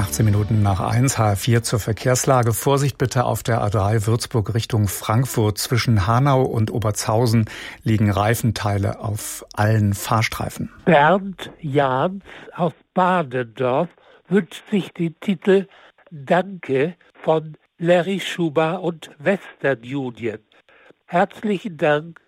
18 Minuten nach 1, HR4 zur Verkehrslage. Vorsicht bitte auf der A3 Würzburg Richtung Frankfurt. Zwischen Hanau und Obertshausen liegen Reifenteile auf allen Fahrstreifen. Bernd Jahns aus Badendorf wünscht sich den Titel Danke von Larry Schuber und Western Union. Herzlichen Dank.